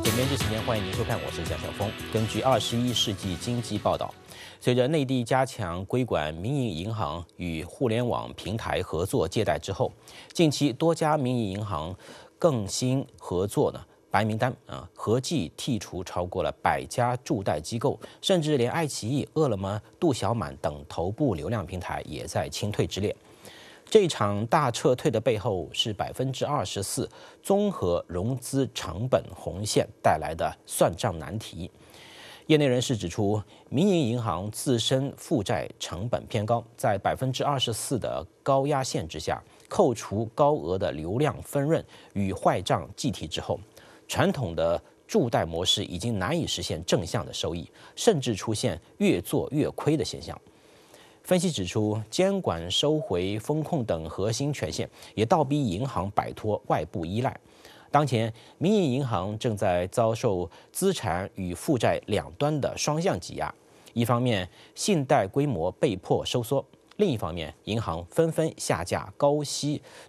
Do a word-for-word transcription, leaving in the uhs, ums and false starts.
简编辑时间，欢迎您收看，我是蒋晓峰。根据二十一世纪经济报道，随着内地加强规管民营银行与互联网平台合作借贷之后，近期多家民营银行更新合作呢白名单啊，合计剔除超过了百家助贷机构，甚至连爱奇艺、饿了么、度小满等头部流量平台也在清退之列。这场大撤退的背后是百分之二十四综合融资成本红线带来的算账难题。业内人士指出，民营银行自身负债成本偏高，在百分之二十四的高压线之下，扣除高额的流量分润与坏账计提之后，传统的助贷模式已经难以实现正向的收益，甚至出现越做越亏的现象。分析指出，监管收回风控等核心权限，也倒逼银行摆脱外部依赖。当前，民营银行正在遭受资产与负债两端的双向挤压。一方面，信贷规模被迫收缩；另一方面，银行纷纷下架高息